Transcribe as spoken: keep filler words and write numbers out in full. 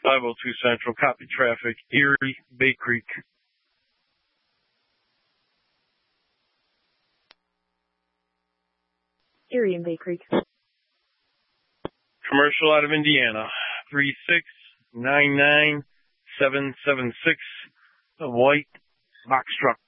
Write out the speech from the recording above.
five oh two Central, copy traffic, Erie, Bay Creek. Erie and Bay Creek. Commercial out of Indiana, three six nine nine seven seven six, a white box truck.